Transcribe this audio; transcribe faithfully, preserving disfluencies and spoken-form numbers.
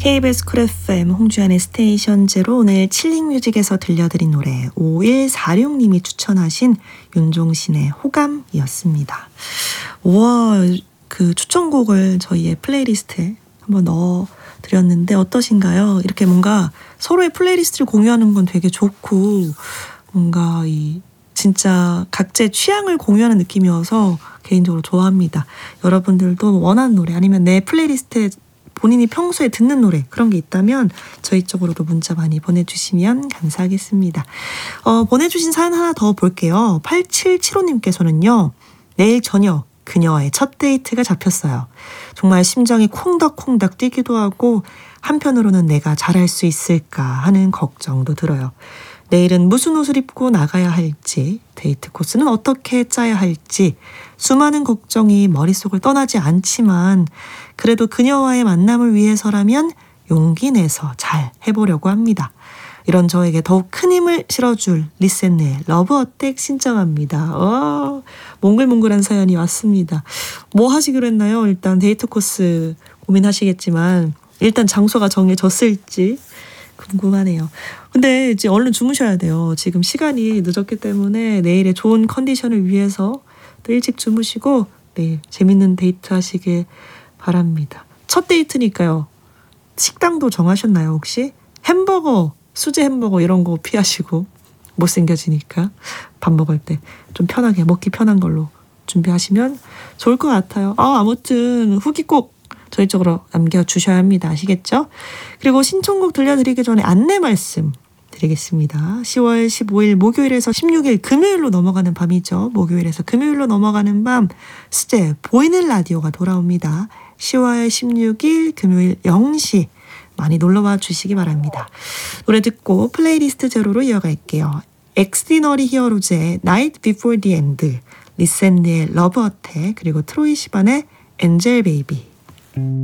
케이비에스 쿨 에프엠 홍주연의 스테이션 제로, 오늘 칠링뮤직에서 들려드린 노래 오일사육님이 추천하신 윤종신의 호감이었습니다. 우와, 그 추천곡을 저희의 플레이리스트에 한번 넣어드렸는데 어떠신가요? 이렇게 뭔가 서로의 플레이리스트를 공유하는 건 되게 좋고, 뭔가 이 진짜 각자의 취향을 공유하는 느낌이어서 개인적으로 좋아합니다. 여러분들도 원하는 노래 아니면 내 플레이리스트에 본인이 평소에 듣는 노래 그런 게 있다면 저희 쪽으로도 문자 많이 보내주시면 감사하겠습니다. 어, 보내주신 사연 하나 더 볼게요. 팔칠칠오님께서는요. 내일 저녁 그녀와의 첫 데이트가 잡혔어요. 정말 심장이 콩닥콩닥 뛰기도 하고 한편으로는 내가 잘할 수 있을까 하는 걱정도 들어요. 내일은 무슨 옷을 입고 나가야 할지, 데이트 코스는 어떻게 짜야 할지 수많은 걱정이 머릿속을 떠나지 않지만 그래도 그녀와의 만남을 위해서라면 용기 내서 잘 해보려고 합니다. 이런 저에게 더욱 큰 힘을 실어줄 리센네의 러브 어택 신청합니다. 어, 몽글몽글한 사연이 왔습니다. 뭐 하시기로 했나요? 일단 데이트 코스 고민하시겠지만 일단 장소가 정해졌을지 궁금하네요. 근데 이제 얼른 주무셔야 돼요. 지금 시간이 늦었기 때문에 내일의 좋은 컨디션을 위해서 또 일찍 주무시고 내일 재밌는 데이트 하시길 바랍니다. 첫 데이트니까요. 식당도 정하셨나요 혹시? 햄버거, 수제 햄버거 이런 거 피하시고 못생겨지니까 밥 먹을 때 좀 편하게 먹기 편한 걸로 준비하시면 좋을 것 같아요. 아, 아무튼 후기 꼭 저희 쪽으로 남겨주셔야 합니다. 아시겠죠? 그리고 신청곡 들려드리기 전에 안내 말씀 드리겠습니다. 시월 십오일 목요일에서 십육일 금요일로 넘어가는 밤이죠. 목요일에서 금요일로 넘어가는 밤 수제 보이는 라디오가 돌아옵니다. 시월 십육일 금요일 영 시 많이 놀러와 주시기 바랍니다. 노래 듣고 플레이리스트 제로로 이어갈게요. 엑스디너리 히어로즈의 Night Before the End, 리센리의 러브 어택, 그리고 트로이 시반의 엔젤 베이비.